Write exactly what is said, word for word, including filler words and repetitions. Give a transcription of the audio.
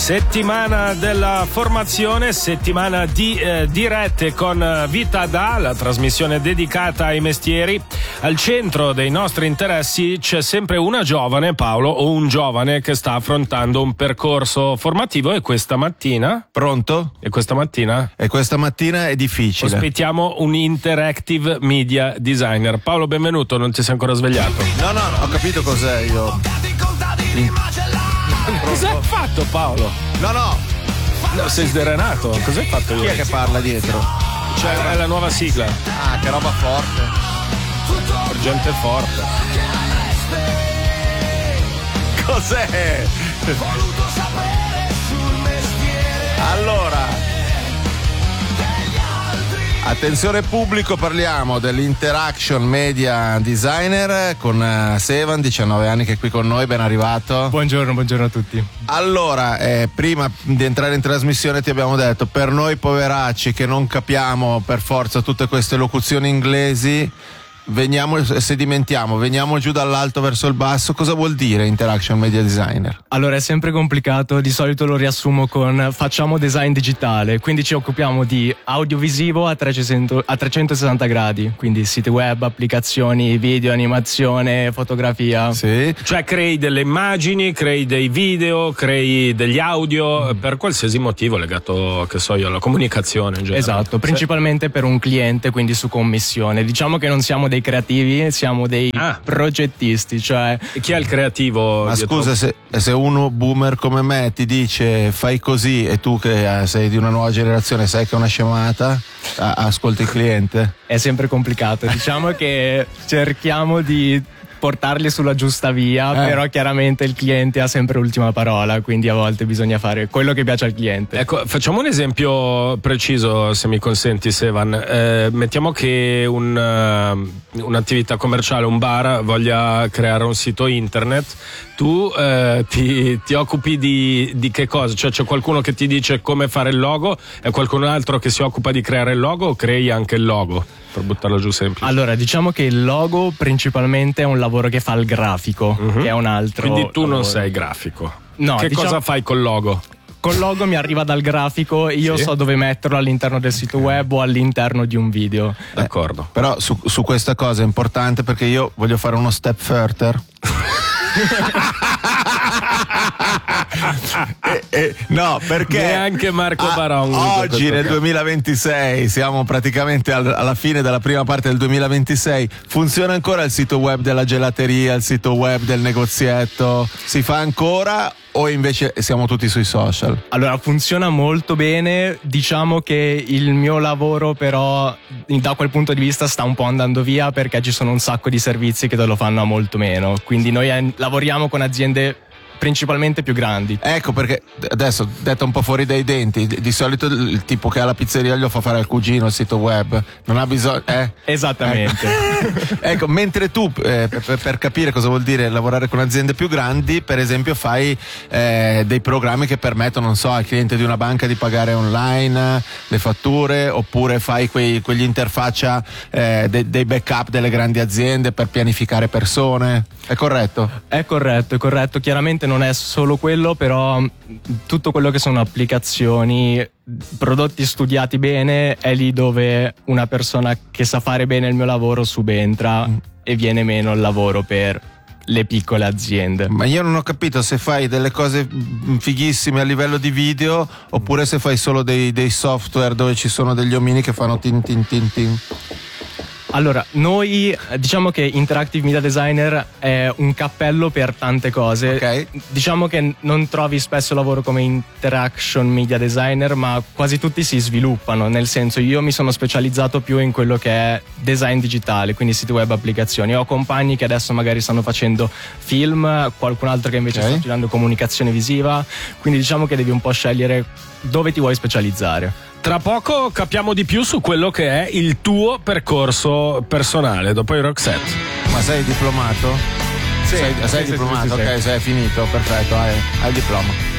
Settimana della formazione, settimana di eh, dirette con Vita Da, la trasmissione dedicata ai mestieri. Al centro dei nostri interessi c'è sempre una giovane, Paolo, o un giovane che sta affrontando un percorso formativo e questa mattina... Pronto? E questa mattina? E questa mattina è difficile. Ospitiamo un interactive media designer. Paolo, benvenuto, non ti sei ancora svegliato? No, no, ho capito cos'è io. Cosa hai fatto, Paolo? No, no. No, sei sdrenato. Cosa hai fatto? Chi è che parla dietro? Cioè, è la nuova sigla. Ah, che roba forte. Gente forte. Cos'è? Allora, attenzione pubblico, parliamo dell'Interaction Media Designer con uh, Sevan, diciannove anni, che è qui con noi, ben arrivato. Buongiorno, buongiorno a tutti. Allora, eh, prima di entrare in trasmissione ti abbiamo detto, per noi poveracci che non capiamo per forza tutte queste locuzioni inglesi, veniamo, sedimentiamo, veniamo giù dall'alto verso il basso. Cosa vuol dire Interaction Media Designer? Allora, è sempre complicato, di solito lo riassumo con facciamo design digitale, quindi ci occupiamo di audiovisivo a trecento, a trecentosessanta gradi, quindi siti web, applicazioni, video, animazione, fotografia. Sì. Cioè crei delle immagini, crei dei video, crei degli audio, mm. per qualsiasi motivo legato, che so io, alla comunicazione in generale. Esatto, principalmente sì. Per un cliente, quindi su commissione. Diciamo che non siamo dei creativi, siamo dei ah. progettisti, cioè... E chi è il creativo? Ma scusa, se, se uno boomer come me ti dice fai così e tu che sei di una nuova generazione sai che è una scemata, ascolti il cliente? È sempre complicato, diciamo che cerchiamo di portarli sulla giusta via, eh. però chiaramente il cliente ha sempre l'ultima parola, quindi a volte bisogna fare quello che piace al cliente. Ecco, facciamo un esempio preciso, se mi consenti, Sevan. Eh, mettiamo che un, uh, un'attività commerciale, un bar, voglia creare un sito internet. Tu eh, ti, ti occupi di, di che cosa? Cioè c'è qualcuno che ti dice come fare il logo e qualcun altro che si occupa di creare il logo, o crei anche il logo? Per buttarlo giù semplice. Allora, diciamo che il logo principalmente è un lavoro che fa il grafico, uh-huh. che è un altro. Quindi tu lavoro. Non sei grafico. No, che diciamo... cosa fai col logo? Col logo mi arriva dal grafico, io sì. so dove metterlo all'interno del sito web o all'interno di un video. D'accordo. Eh, però su, su questa cosa è importante, perché io voglio fare uno step further. eh, eh, no, perché neanche Marco Baron ah, oggi nel duemilaventisei siamo praticamente al, alla fine della prima parte del duemilaventisei. Funziona ancora il sito web della gelateria, il sito web del negozietto? Si fa ancora o invece siamo tutti sui social? Allora, funziona molto bene, diciamo che il mio lavoro però da quel punto di vista sta un po' andando via, perché ci sono un sacco di servizi che te lo fanno a molto meno, quindi noi eh, lavoriamo con aziende principalmente più grandi. Ecco perché adesso, detto un po' fuori dai denti, di, di solito il tipo che ha la pizzeria glielo fa fare al cugino il sito web, non ha bisogno, eh? Esattamente. Ecco, mentre tu eh, per, per capire cosa vuol dire lavorare con aziende più grandi, per esempio fai eh, dei programmi che permettono, non so, al cliente di una banca di pagare online le fatture, oppure fai quei, quegli interfaccia eh, de, dei backup delle grandi aziende per pianificare persone. È corretto? È corretto, è corretto. Chiaramente non è solo quello, però tutto quello che sono applicazioni, prodotti studiati bene, è lì dove una persona che sa fare bene il mio lavoro subentra mm. e viene meno il lavoro per le piccole aziende. Ma io non ho capito se fai delle cose fighissime a livello di video oppure se fai solo dei, dei software dove ci sono degli omini che fanno tin tin tin tin. Allora, noi diciamo che Interactive Media Designer è un cappello per tante cose. Okay. Diciamo che non trovi spesso lavoro come Interaction Media Designer, ma quasi tutti si sviluppano, nel senso, io mi sono specializzato più in quello che è design digitale, quindi siti web, applicazioni. Ho compagni che adesso magari stanno facendo film, qualcun altro che invece okay. sta studiando comunicazione visiva, quindi diciamo che devi un po' scegliere dove ti vuoi specializzare. Tra poco capiamo di più su quello che è il tuo percorso personale dopo i Roxette. Ma sei diplomato? Sì, sei, sei sì, diplomato, sì, sì, ok, sì. sei finito, perfetto, hai, hai il diploma.